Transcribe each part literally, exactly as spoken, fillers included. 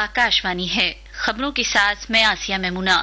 आकाशवाणी है। खबरों के साथ मैं आसिया मेमुना।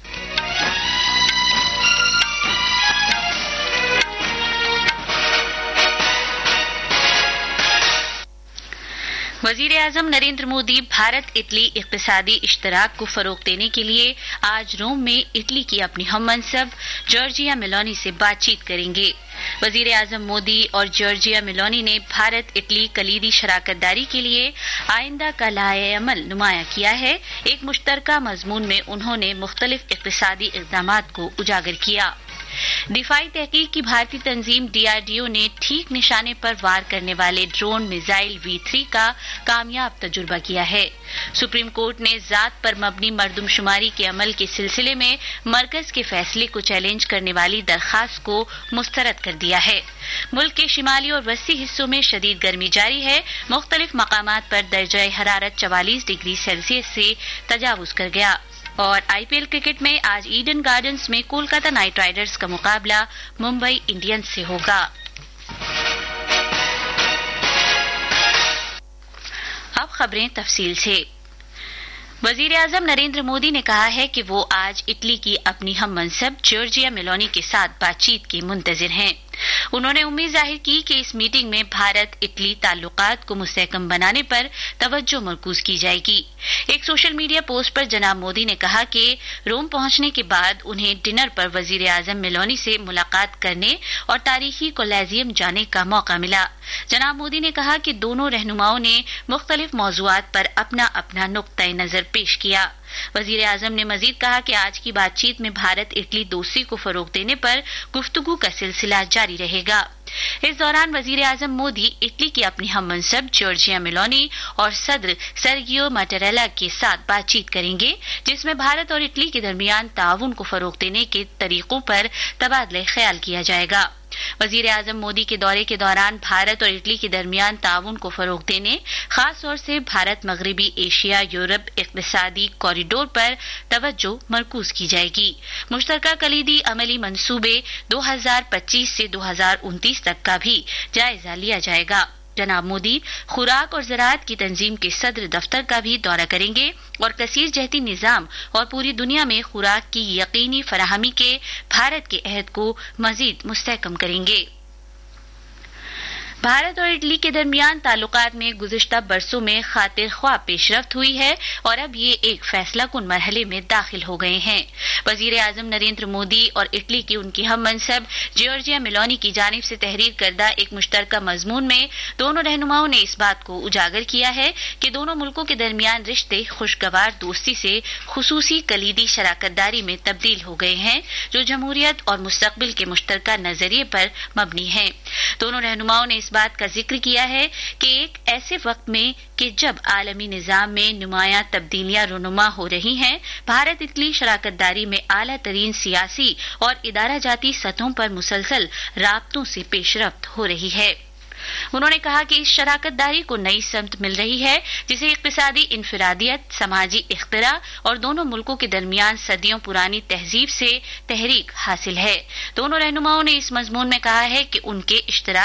वजीर आजम नरेंद्र मोदी भारत इटली इक्तिसादी इश्तराक को फरोग देने के लिए आज रोम में इटली की अपनी हममनसब जॉर्जिया मेलोनी से बातचीत करेंगे। वजीर आजम मोदी और जॉर्जिया मेलोनी ने भारत इटली कलीदी शराकतदारी के लिए आइंदा का लाए अमल नुमाया किया है। एक मुश्तरका मजमून में उन्होंने मुख्तलिफ इक्तिसादी इक़दामात को उजागर किया। दिफाई तहकीक की भारतीय तंजीम डीआरडीओ ने ठीक निशाने पर वार करने वाले ड्रोन मिसाइल वी थ्री का कामयाब तजुर्बा किया है। सुप्रीम कोर्ट ने जात पर मबनी मरदमशुमारी के अमल के सिलसिले में मरकज के फैसले को चैलेंज करने वाली दरखास्त को मुस्तरद कर दिया है। मुल्क के शिमाली और वस्ती हिस्सों में शदीद गर्मी जारी है। मुख्तलिफ मकामात पर दर्जा हरारत चवालीस डिग्री सेल्सियस से तजावुज कर गया। और आईपीएल क्रिकेट में आज ईडन गार्डन्स में कोलकाता नाइट राइडर्स का मुकाबला मुंबई इंडियंस से होगा। अब खबरें तफसील से। वजीर आजम नरेंद्र मोदी ने कहा है कि वो आज इटली की अपनी हममनसब जॉर्जिया मेलोनी के साथ बातचीत के मुंतजिर हैं। उन्होंने उम्मीद जाहिर की कि इस मीटिंग में भारत इटली ताल्लुकात को मुस्तहकम बनाने पर तवज्जो मरकूज की जाएगी। एक सोशल मीडिया पोस्ट पर जनाब मोदी ने कहा कि रोम पहुंचने के बाद उन्हें डिनर पर वजीर आजम मेलोनी से मुलाकात करने और तारीखी कोलेजियम जाने का मौका मिला। जनाब मोदी ने कहा कि दोनों रहनुमाओं ने मुख्तलिफ मौज़ूआत पर अपना अपना नुक्ता नजर पेश किया। वजीर आजम ने मजीद कहा कि आज की बातचीत में भारत इटली दोस्ती को फरोग देने पर गुफ्तगू का सिलसिला जारी रहेगा। इस दौरान वजीर आजम मोदी इटली की अपनी हममनसब जॉर्जिया मेलोनी और सदर सर्गियो माटेरेला के साथ बातचीत करेंगे, जिसमें भारत और इटली के दरमियान ताउन को फरोग देने के तरीकों पर तबादला ख्याल किया जाएगा। वजीर आजम मोदी के दौरे के दौरान भारत और इटली के दरमियान ताउन को फरोग देने, खास तौर से भारत मगरबी एशिया यूरोप इक्तिसादी कॉरिडोर पर तवज्जो मरकूज की जाएगी। मुश्तरका कलीदी अमली मंसूबे दो हजार पच्चीस से दो हजार उनतीस तक का भी जायजा लिया जाएगा। जनाब मोदी खुराक और ज़राअत की तंजीम के सदर दफ्तर का भी दौरा करेंगे और कसीर जहती निज़ाम और पूरी दुनिया में खुराक की यकीनी फराहमी के भारत के अहद को मजीद मुस्तहकम करेंगे। भारत और इटली के दरमियान ताल्लुकात में गुज़िश्ता बरसों में खातिर ख्वाह पेशरफ्त हुई है और अब ये एक फैसला कुन मरहले में दाखिल हो गए हैं। वजीर आजम नरेंद्र मोदी और इटली की उनकी हममनसब जॉर्जिया मेलोनी की जानिब से तहरीर करदा एक मुश्तरका मजमून में दोनों रहनुमाओं ने इस बात को उजागर किया है कि दोनों मुल्कों के दरमियान रिश्ते खुशगवार दोस्ती से खुसूसी कलीदी शराकतदारी में तब्दील हो गए हैं, जो जमहूरियत और मुस्तकबिल के मुश्तरका नजरिए पर मबनी है। दोनों रहनुमाओं ने बात का जिक्र किया है कि एक ऐसे वक्त में कि जब आलमी निजाम में नुमायां तब्दीलियां रुनुमा हो रही हैं, भारत इटली शराकतदारी में आला तरीन सियासी और इदारा जाती सतहों पर मुसलसल राब्तों से पेशरफ्त हो रही है। उन्होंने कहा कि इस शराकतदारी को नई समत मिल रही है, जिसे इक्तिसादी इनफरादियत, समाजी इख्तिरा और दोनों मुल्कों के दरमियान सदियों पुरानी तहजीब से तहरीक हासिल है। दोनों रहनुमाओं ने इस मजमून में कहा है कि उनके इश्तराक